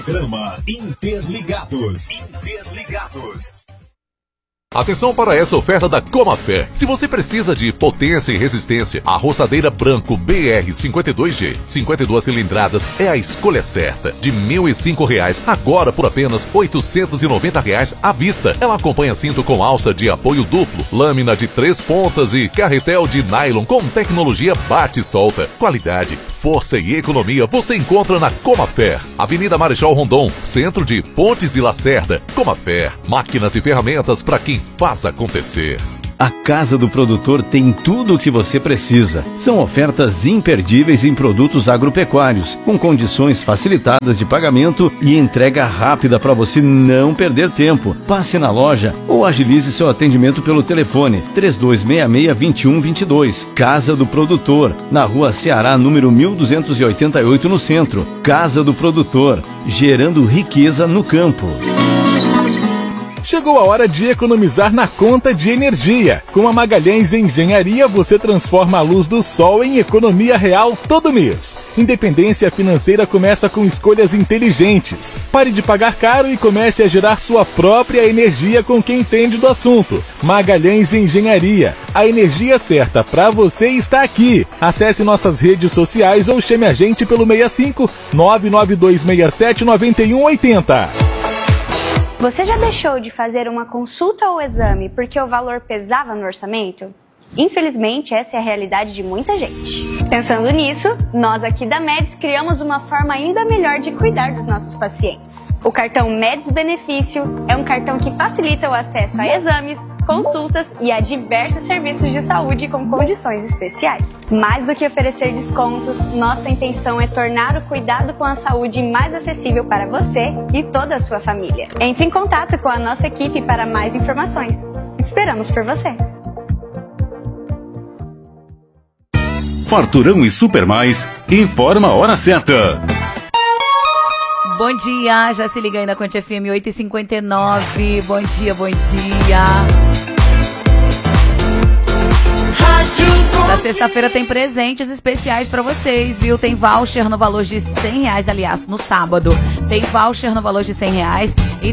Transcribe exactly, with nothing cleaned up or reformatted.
Programa Interligados. Interligados. Atenção para essa oferta da Comafé. Se você precisa de potência e resistência, a roçadeira branco B R cinquenta e dois G, cinquenta e duas cilindradas, é a escolha certa. De mil e cinco reais, agora por apenas oitocentos e noventa reais à vista. Ela acompanha cinto com alça de apoio duplo, lâmina de três pontas e carretel de nylon com tecnologia bate e solta. Qualidade, força e economia você encontra na Comafé. Avenida Marechal Rondon, centro de Pontes e Lacerda. Comafé, máquinas e ferramentas para quem faz acontecer. A Casa do Produtor tem tudo o que você precisa. São ofertas imperdíveis em produtos agropecuários, com condições facilitadas de pagamento e entrega rápida para você não perder tempo. Passe na loja ou agilize seu atendimento pelo telefone três dois seis seis, dois um dois dois. Casa do Produtor, na Rua Ceará, número mil duzentos e oitenta e oito, no centro. Casa do Produtor, gerando riqueza no campo. Chegou a hora de economizar na conta de energia. Com a Magalhães Engenharia, você transforma a luz do sol em economia real todo mês. Independência financeira começa com escolhas inteligentes. Pare de pagar caro e comece a gerar sua própria energia com quem entende do assunto. Magalhães Engenharia. A energia certa para você está aqui. Acesse nossas redes sociais ou chame a gente pelo seis cinco nove nove dois seis sete nove um oito zero. Você já deixou de fazer uma consulta ou exame porque o valor pesava no orçamento? Infelizmente, essa é a realidade de muita gente. Pensando nisso, nós aqui da Médis criamos uma forma ainda melhor de cuidar dos nossos pacientes. O cartão Médis Benefício é um cartão que facilita o acesso a exames, consultas e a diversos serviços de saúde com condições especiais. Mais do que oferecer descontos, nossa intenção é tornar o cuidado com a saúde mais acessível para você e toda a sua família. Entre em contato com a nossa equipe para mais informações. Esperamos por você! Farturão e Super Mais informa a hora certa. Bom dia, já se liga aí na Conte F M oito e cinquenta e nove. Bom dia, bom dia. Na sexta-feira tem presentes especiais pra vocês, viu? Tem voucher no valor de cem reais, aliás, no sábado. Tem voucher no valor de cem reais e